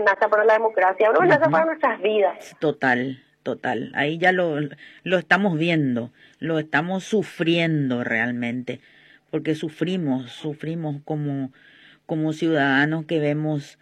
amenaza para la democracia, una amenaza para nuestras vidas. Total, total. Ahí ya lo estamos viendo, lo estamos sufriendo realmente, porque sufrimos como ciudadanos que vemos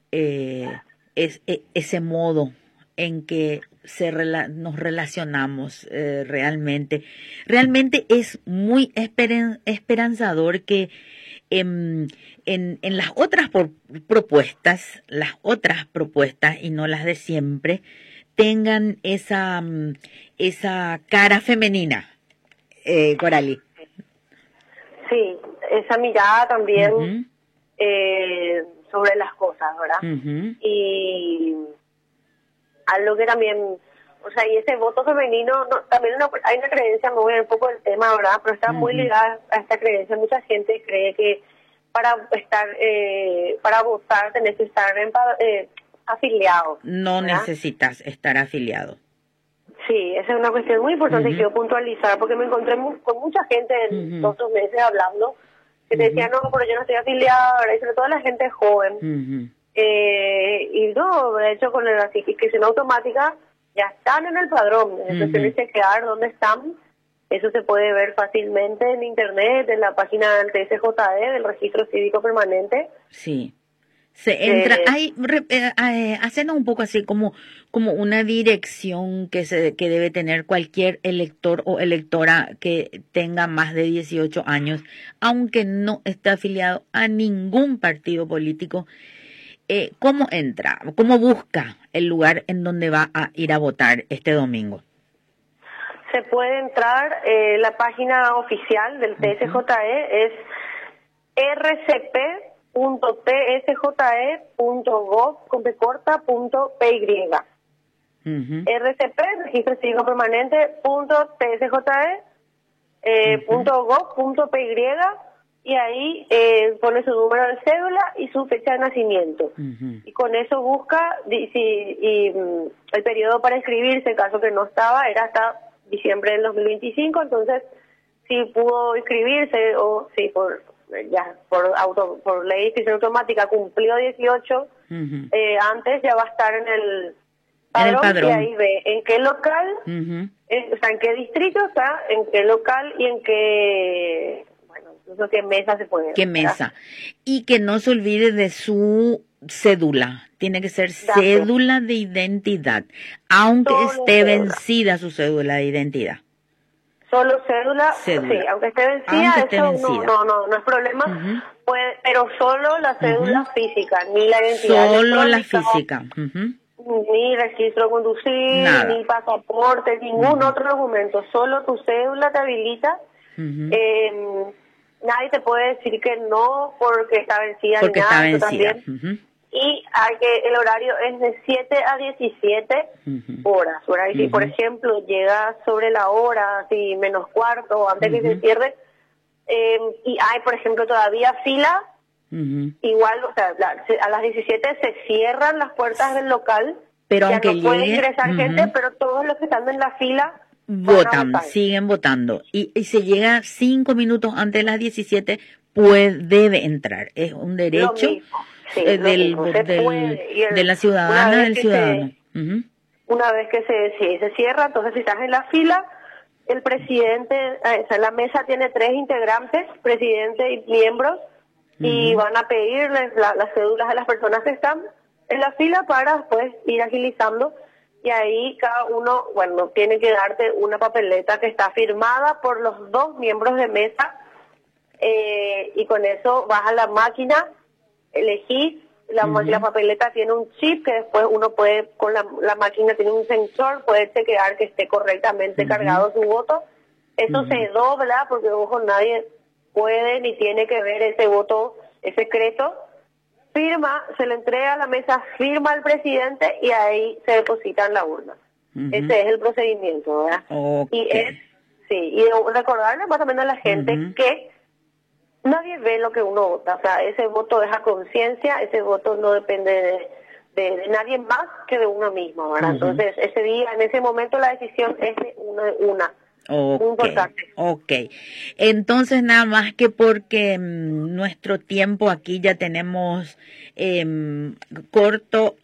ese modo en que nos relacionamos realmente. Realmente es muy esperanzador que en las otras propuestas, y no las de siempre, tengan esa cara femenina, Corali. Sí, esa mirada también Uh-huh. Sobre las cosas, ¿verdad? Uh-huh. Y algo que también, o sea, y ese voto femenino, también hay una creencia, me voy a ir un poco del tema, ¿verdad? Pero está muy ligada a esta creencia. Mucha gente cree que para votar tenés que estar afiliado. No ¿verdad? necesitas estar afiliado. Sí, esa es una cuestión muy importante que quiero puntualizar, porque me encontré con mucha gente en todos estos meses hablando, que te decía, no, pero yo no estoy afiliada, ¿verdad? Y sobre todo la gente joven. Y no, de hecho, con la inscripción automática ya están en el padrón. Entonces tienen que chequear dónde están. Eso se puede ver fácilmente en internet, en la página del TSJE, del Registro Cívico Permanente. Sí. Se entra, haciendo un poco así como una dirección que debe tener cualquier elector o electora que tenga más de 18 años, aunque no esté afiliado a ningún partido político. ¿Cómo entra? ¿Cómo busca el lugar en donde va a ir a votar este domingo? Se puede entrar, la página oficial del TSJE es rcp.tsje.gov.py. RCP, Registro Cívico Permanente, .tsje.gov.py, y ahí pone su número de cédula y su fecha de nacimiento. Y con eso busca, el periodo para inscribirse, en caso que no estaba, era hasta diciembre del 2025, entonces si pudo inscribirse o si por ley de inscripción automática cumplió 18, antes ya va a estar en el padrón, y ahí ve en qué local, o sea, en qué distrito está, en qué local y en qué, incluso qué mesa se puede. ¿Qué mesa? Y que no se olvide de su cédula. Tiene que ser cédula de identidad, aunque esté vencida su cédula de identidad. Solo cédula, sí, aunque esté vencida, no es problema, pero solo la cédula física, ni la identidad solo la física. Ni registro de conducir, nada. Ni pasaporte, ningún otro documento, solo tu cédula te habilita. Nadie te puede decir que no porque está vencida. Porque ni nada, está vencida. Y el horario es de 7 a 17 horas. Y si, por ejemplo, llega sobre la hora, así menos cuarto, antes que se cierre, y hay, por ejemplo, todavía fila, igual, o sea, a las 17 se cierran las puertas del local, pero ya aunque no puede ingresar gente, pero todos los que están en la fila votan, siguen votando. Y se llega 5 minutos antes de las 17, debe entrar. Es un derecho de la ciudadana, del ciudadano. Una vez que se cierra, entonces si estás en la fila, el presidente, la mesa tiene 3 integrantes, presidente y miembros, y van a pedirles las cédulas a las personas que están en la fila para después ir agilizando. Y ahí cada uno, tiene que darte una papeleta que está firmada por los 2 miembros de mesa, y con eso vas a la máquina, elegís, la papeleta tiene un chip que después uno puede, con la máquina tiene un sensor, puede chequear que esté correctamente cargado su voto. Eso se dobla porque, ojo, nadie puede ni tiene que ver ese voto, es secreto. Firma, se le entrega a la mesa, firma al presidente y ahí se deposita en la urna. Ese es el procedimiento, ¿verdad? Okay. Y recordarle más o menos a la gente que nadie ve lo que uno vota, o sea, ese voto es a conciencia, ese voto no depende de nadie más que de uno mismo, ¿verdad? Entonces, ese día, en ese momento, la decisión es de una. Muy importante. Entonces, nada más que porque nuestro tiempo aquí ya tenemos corto.